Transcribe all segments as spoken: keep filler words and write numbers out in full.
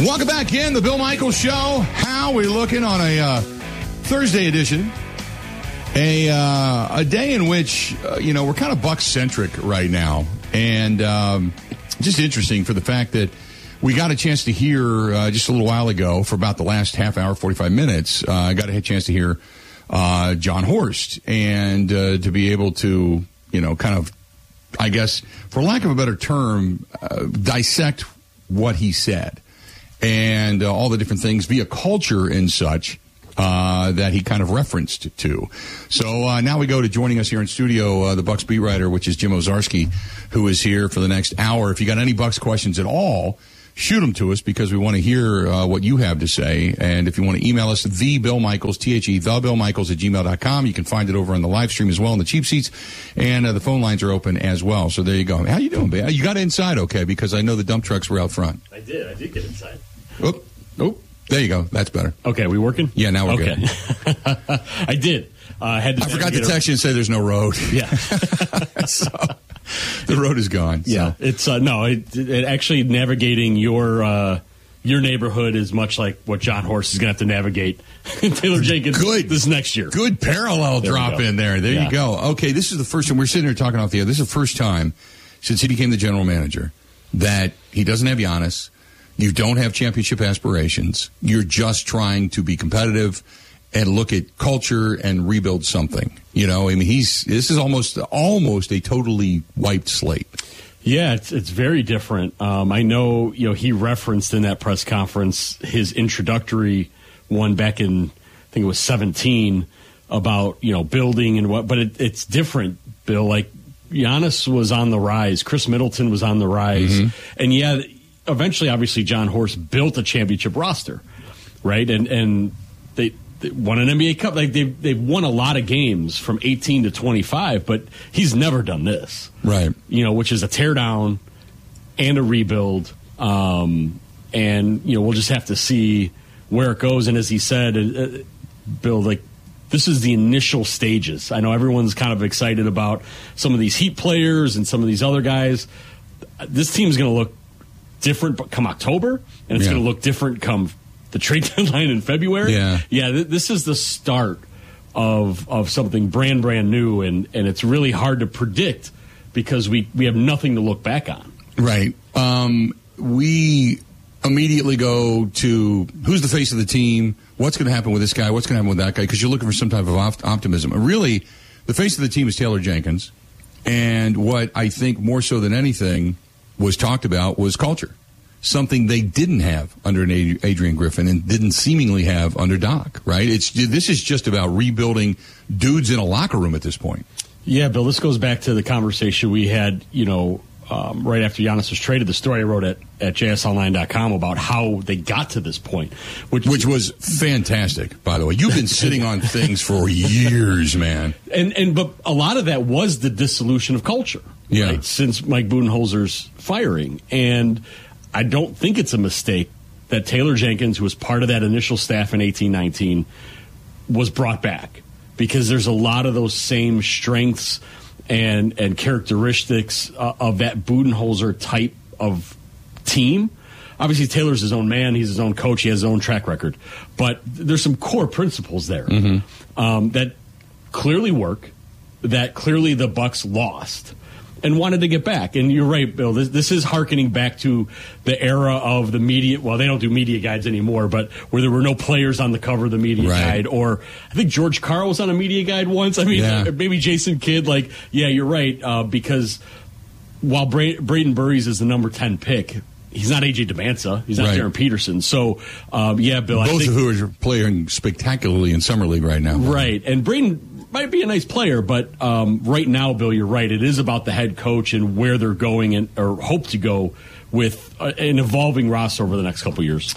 Welcome back in, the Bill Michaels Show. How are we looking on a uh, Thursday edition? A uh, a day in which, uh, you know, we're kind of Bucs-centric right now. And um, just interesting for the fact that we got a chance to hear uh, just a little while ago, for about the last half hour, forty-five minutes, uh, I got a chance to hear uh, Jon Horst. And uh, to be able to, you know, kind of, I guess, for lack of a better term, uh, dissect what he said. And uh, all the different things via culture and such uh, that he kind of referenced to. So uh, now we go to joining us here in studio, uh, the Bucs beat writer, which is Jim Owczarski, who is here for the next hour. If you got any Bucs questions at all, shoot them to us because we want to hear uh, what you have to say. And if you want to email us, the Bill Michaels, T H E, the Bill Michaels at gmail dot com. You can find it over on the live stream as well in the cheap seats. And uh, the phone lines are open as well. So there you go. How you doing, babe? You got inside okay? Because I know the dump trucks were out front. I did. I did get inside. Oop, oop. There you go. That's better. Okay, we working? Yeah, now we're okay. good. I did. Uh, I had to I forgot to text you and say there's no road. Yeah. So, the road is gone. Yeah, so. it's uh, no. It, it actually navigating your uh, your neighborhood is much like what Jon Horst is going to have to navigate Taylor Jenkins Good. this next year. Good parallel there drop in there. There yeah. you go. Okay, this is the first time we're sitting here talking off the air. This is the first time since he became the general manager that he doesn't have Giannis. You don't have championship aspirations. You're just trying to be competitive and look at culture and rebuild something. You know, I mean, he's this is almost almost a totally wiped slate. Yeah, it's it's very different. Um, I know, you know, he referenced in that press conference his introductory one back in, I think it was seventeen, about, you know, building and what, but it, it's different, Bill. Like, Giannis was on the rise. Chris Middleton was on the rise. Mm-hmm. And yeah, eventually, obviously, Jon Horst built a championship roster, right? And and they, they won an N B A Cup. Like they've they've won a lot of games from eighteen to twenty-five, but he's never done this, right? You know, which is a teardown and a rebuild. Um, and you know, we'll just have to see where it goes. And as he said, uh, Bill, like, this is the initial stages. I know everyone's kind of excited about some of these Heat players and some of these other guys. This team's going to look different come October, and it's yeah. going to look different come the trade deadline in February. Yeah, yeah. Th- this is the start of of something brand brand new, and, and it's really hard to predict because we, we have nothing to look back on. Right. Um, we immediately go to who's the face of the team. What's going to happen with this guy? What's going to happen with that guy? Because you're looking for some type of op- optimism. And really, the face of the team is Taylor Jenkins, and what I think more so than anything was talked about was culture, something they didn't have under an Adrian Griffin and didn't seemingly have under Doc, right? It's this is just about rebuilding dudes in a locker room at this point. Yeah, Bill, this goes back to the conversation we had, you know, um, right after Giannis was traded, the story I wrote at, at J S L nine dot com about how they got to this point. Which, which was fantastic, by the way. You've been sitting on things for years, man. And, and but a lot of that was the dissolution of culture. Yeah. Right, since Mike Budenholzer's firing. And I don't think it's a mistake that Taylor Jenkins, who was part of that initial staff in eighteen nineteen, was brought back. Because there's a lot of those same strengths and and characteristics uh, of that Budenholzer type of team. Obviously, Taylor's his own man. He's his own coach. He has his own track record. But there's some core principles there mm-hmm. um, that clearly work, that clearly the Bucs lost and wanted to get back. And you're right, Bill. This, this is hearkening back to the era of the media. Well, they don't do media guides anymore, but where there were no players on the cover of the media right. guide. Or I think George Karl was on a media guide once. I mean, yeah. maybe Jason Kidd. Like, yeah, you're right. Uh, because while Bra- Braden Burries is the number ten pick, he's not A J DeManza. He's not right. Darren Peterson. So, um, yeah, Bill. Both I think, of who are playing spectacularly in Summer League right now. Right. And Braden might be a nice player, but um, right now, Bill, you're right. It is about the head coach and where they're going and or hope to go with uh, an evolving roster over the next couple years.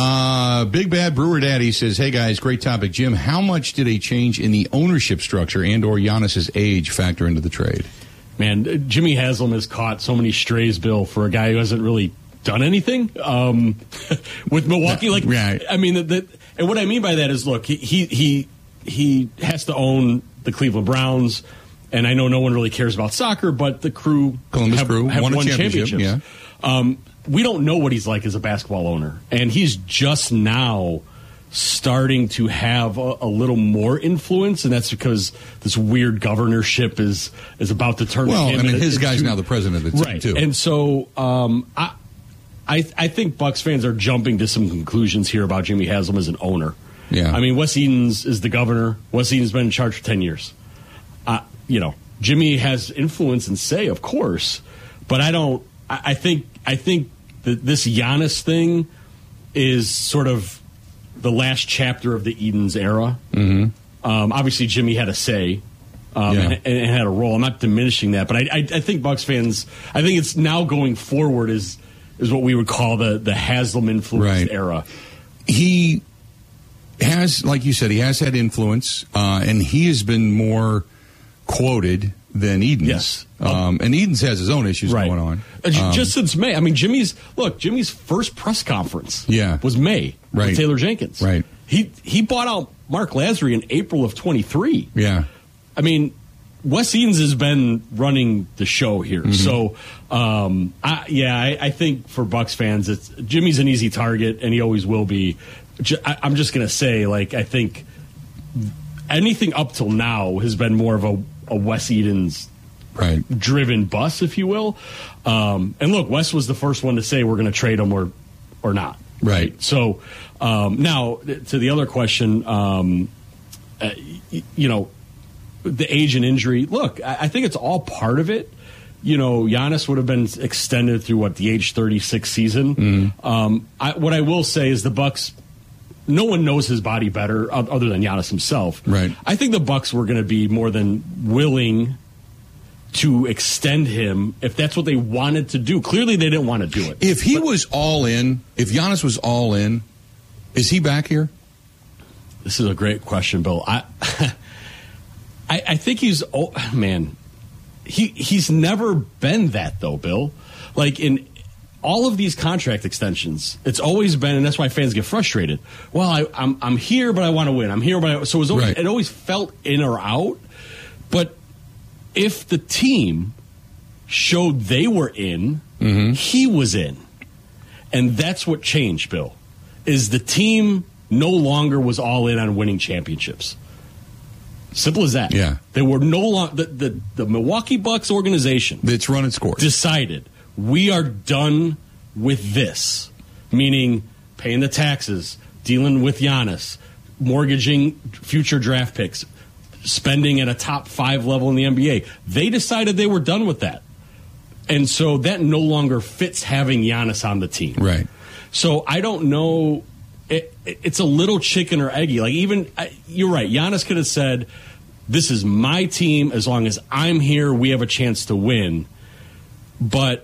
Uh, Big Bad Brewer Daddy says, hey, guys, great topic. Jim, how much did a change in the ownership structure and or Giannis's age factor into the trade? Man, Jimmy Haslam has caught so many strays, Bill, for a guy who hasn't really done anything um, with Milwaukee. Like, right. I mean, the, the, and what I mean by that is, look, he he he, he has to own the Cleveland Browns, and I know no one really cares about soccer, but the Crew Columbus have, Crew have won, won a championship, championships. Yeah. Um, we don't know what he's like as a basketball owner, and he's just now starting to have a, a little more influence, and that's because this weird governorship is is about to turn. Well, him I mean, into, his guy's into, now the president of the team, right. too. And so, um, I, I I think Bucks fans are jumping to some conclusions here about Jimmy Haslam as an owner. Yeah, I mean, Wes Edens is the governor. Wes Edens been in charge for ten years. Uh, you know, Jimmy has influence and say, of course, but I don't. I, I think I think that this Giannis thing is sort of the last chapter of the Edens era. Mm-hmm. Um, obviously, Jimmy had a say um, yeah. and, and had a role. I'm not diminishing that, but I, I, I think Bucks fans. I think it's now going forward is is what we would call the the Haslam influenced right. era. He has, like you said, he has had influence, uh, and he has been more quoted than Edens. Yes. Um, and Edens has his own issues right. going on. Um, Just since May. I mean, Jimmy's, look, Jimmy's first press conference yeah. was May right. with Taylor Jenkins. Right. He he bought out Mark Lazary in April of twenty-three. Yeah. I mean, Wes Edens has been running the show here. Mm-hmm. So, um, I, yeah, I, I think for Bucks fans, it's Jimmy's an easy target, and he always will be. I, I'm just going to say, like, I think anything up till now has been more of a, a Wes Edens right. driven bus, if you will. Um, and look, Wes was the first one to say we're going to trade him or or not. Right. right? So um, now to the other question, um, uh, y- you know, the age and injury. Look, I, I think it's all part of it. You know, Giannis would have been extended through what the age thirty-six season. Mm-hmm. Um, I, what I will say is the Bucks. No one knows his body better other than Giannis himself. Right. I think the Bucks were going to be more than willing to extend him if that's what they wanted to do. Clearly, they didn't want to do it. If he but, was all in, if Giannis was all in, is he back here? This is a great question, Bill. I, I, I think he's. Oh, man, he he's never been that though, Bill. Like in all of these contract extensions, it's always been, and that's why fans get frustrated. Well, I, I'm I'm here, but I want to win. I'm here, but I, so it was always, right. it always felt in or out. But if the team showed they were in, mm-hmm. he was in, and that's what changed. Bill, is the team no longer was all in on winning championships. Simple as that. Yeah, they were no longer the, the the Milwaukee Bucks organization that's run its course decided. We are done with this, meaning paying the taxes, dealing with Giannis, mortgaging future draft picks, spending at a top five level in the N B A. They decided they were done with that. And so that no longer fits having Giannis on the team. Right. So I don't know. It, it, it's a little chicken or eggy. Like even, you're right, Giannis could have said, this is my team. As long as I'm here, we have a chance to win. But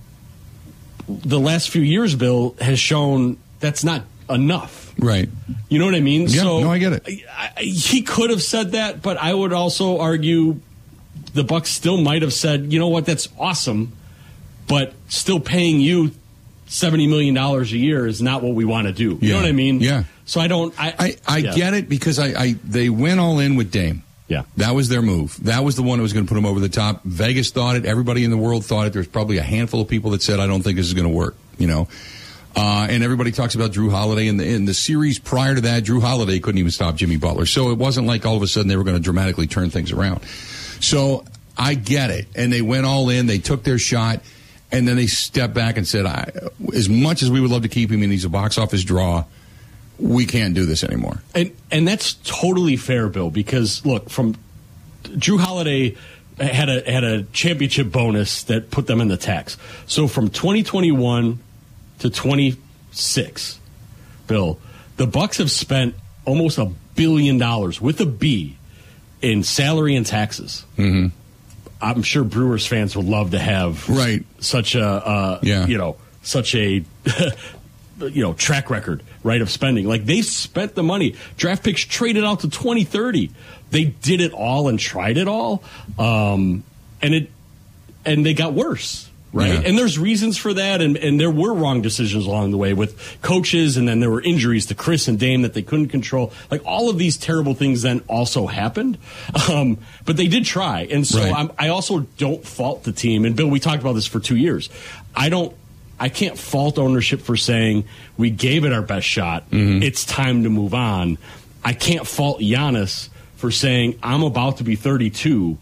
the last few years, Bill, has shown that's not enough. Right. You know what I mean? Yeah, so no, I get it. I, I, he could have said that, but I would also argue the Bucks still might have said, you know what, that's awesome, but still paying you seventy million dollars a year is not what we want to do. You yeah. know what I mean? Yeah. So I don't... I, I, I yeah. get it because I, I they went all in with Dame. Yeah. That was their move. That was the one that was going to put them over the top. Vegas thought it. Everybody in the world thought it. There's probably a handful of people that said, I don't think this is going to work, you know. Uh, and everybody talks about Drew Holiday. In the, in the series prior to that, Drew Holiday couldn't even stop Jimmy Butler. So it wasn't like all of a sudden they were going to dramatically turn things around. So I get it. And they went all in. They took their shot. And then they stepped back and said, I, as much as we would love to keep him and he's a box office draw, we can't do this anymore. And and that's totally fair, Bill, because, look, from Drew Holiday had a had a championship bonus that put them in the tax. So from twenty twenty-one to twenty-six, Bill, the Bucks have spent almost a billion dollars with a B in salary and taxes. Mm-hmm. I'm sure Brewers fans would love to have right. such a uh, yeah. you know such a you know track record, right, of spending. Like, they spent the money. Draft picks traded out to twenty thirty. They did it all and tried it all, um, and it and they got worse. Right. Yeah. And there's reasons for that. And, and there were wrong decisions along the way with coaches. And then there were injuries to Chris and Dame that they couldn't control. Like, all of these terrible things then also happened. Um, but they did try. And so right. I'm, I also don't fault the team. And Bill, we talked about this for two years. I don't, I can't fault ownership for saying we gave it our best shot. Mm-hmm. It's time to move on. I can't fault Giannis for saying I'm about to be thirty-two.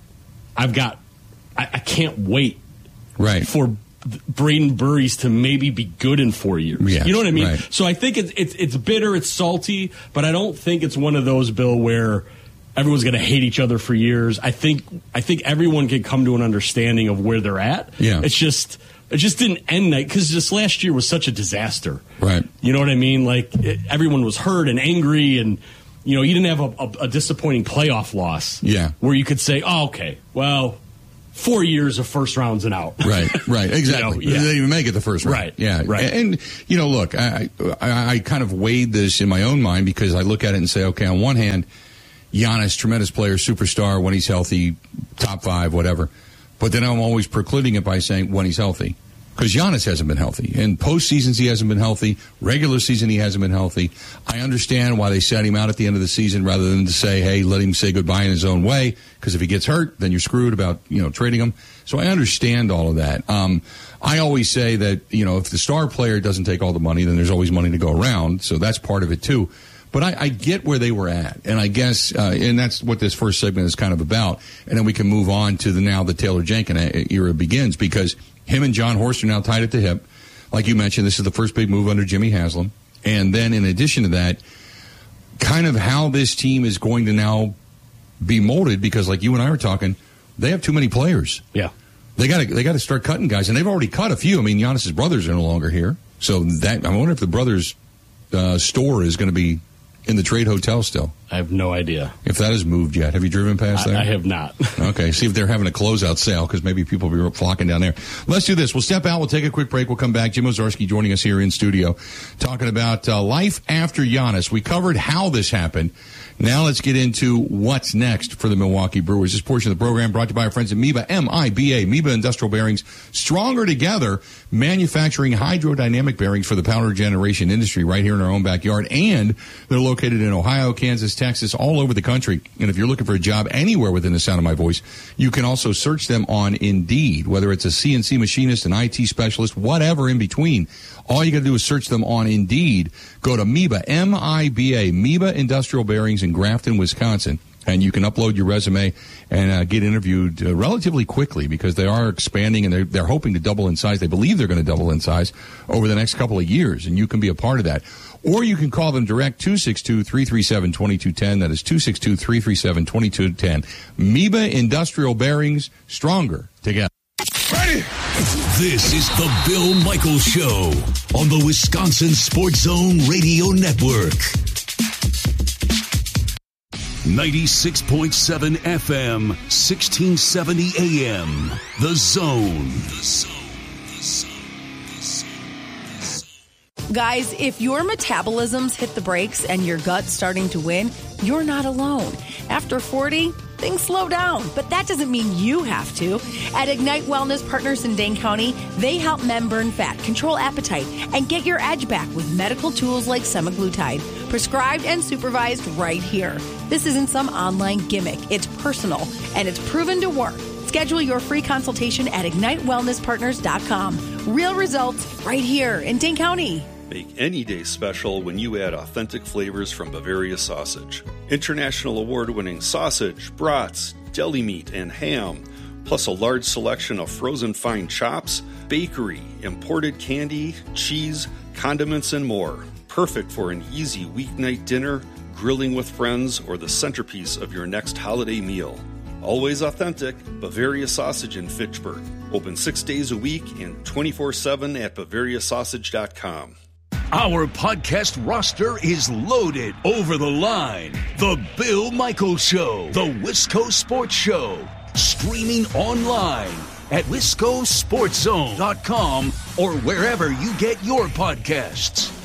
I've got, I, I can't wait right. for Braden Burries to maybe be good in four years. Yes, you know what I mean? Right. So I think it's, it's it's bitter, it's salty, but I don't think it's one of those, Bill, where everyone's going to hate each other for years. I think I think everyone can come to an understanding of where they're at. Yeah. It's just it just didn't end that because this last year was such a disaster. Right. You know what I mean? Like it, everyone was hurt and angry, and you know you didn't have a, a, a disappointing playoff loss. Yeah. Where you could say, oh, okay, well, four years of first rounds and out. Right, right, exactly. You know, yeah. They didn't even make it the first round. Right, yeah, right. And, and you know, look, I, I I kind of weighed this in my own mind because I look at it and say, okay, on one hand, Giannis, tremendous player, superstar, when he's healthy, top five, whatever. But then I'm always precluding it by saying when he's healthy. Because Giannis hasn't been healthy. In postseasons, he hasn't been healthy. Regular season, he hasn't been healthy. I understand why they sat him out at the end of the season rather than to say, hey, let him say goodbye in his own way. Because if he gets hurt, then you're screwed about, you know, trading him. So I understand all of that. Um, I always say that, you know, if the star player doesn't take all the money, then there's always money to go around. So that's part of it, too. But I, I get where they were at, and I guess, uh, and that's what this first segment is kind of about. And then we can move on to the now the Taylor Jenkins era begins, because him and John Horst are now tied at the hip. Like you mentioned, this is the first big move under Jimmy Haslam. And then in addition to that, kind of how this team is going to now be molded, because like you and I were talking, they have too many players. Yeah. They got to they got to start cutting guys, and they've already cut a few. I mean, Giannis's brothers are no longer here. So that I wonder if the brothers' uh, store is going to be in the Trade Hotel still. I have no idea. If that has moved yet. Have you driven past I, there? I have not. Okay, see if they're having a closeout sale, because maybe people will be flocking down there. Let's do this. We'll step out. We'll take a quick break. We'll come back. Jim Owczarski joining us here in studio, talking about uh, life after Giannis. We covered how this happened. Now let's get into what's next for the Milwaukee Brewers. This portion of the program brought to you by our friends at MEBA, M I B A, MEBA Industrial Bearings, stronger together, manufacturing hydrodynamic bearings for the power generation industry right here in our own backyard. And they're located in Ohio, Kansas, Texas, all over the country. And if you're looking for a job anywhere within the sound of my voice, you can also search them on Indeed, whether it's a C N C machinist, an I T specialist, whatever in between. All you got to do is search them on Indeed. Go to MEBA, M I B A, MEBA Industrial Bearings in Grafton, Wisconsin, and you can upload your resume and uh, get interviewed uh, relatively quickly, because they are expanding and they're, they're hoping to double in size. They believe they're going to double in size over the next couple of years, and you can be a part of that. Or you can call them direct, two six two, three three seven, two two one zero. That is two six two, three three seven, two two one zero. MEBA Industrial Bearings, stronger together. Ready? This is the Bill Michaels Show on the Wisconsin Sports Zone Radio Network. ninety-six point seven F M, sixteen seventy A M. The Zone. The Zone. The Zone. The Zone. The Zone. Guys, if your metabolism's hit the brakes and your gut's starting to win, you're not alone. After forty, things slow down, but that doesn't mean you have to. At Ignite Wellness Partners in Dane County, they help men burn fat, control appetite, and get your edge back with medical tools like semaglutide, prescribed and supervised right here. This isn't some online gimmick. It's personal, and it's proven to work. Schedule your free consultation at ignite wellness partners dot com. Real results right here in Dane County. Make any day special when you add authentic flavors from Bavaria Sausage. International award-winning sausage, brats, deli meat, and ham, plus a large selection of frozen fine chops, bakery, imported candy, cheese, condiments, and more. Perfect for an easy weeknight dinner, grilling with friends, or the centerpiece of your next holiday meal. Always authentic, Bavaria Sausage in Fitchburg. Open six days a week and twenty-four seven at bavaria sausage dot com. Our podcast roster is loaded. Over the line, The Bill Michaels Show, The Wisco Sports Show, streaming online at wisco sports zone dot com or wherever you get your podcasts.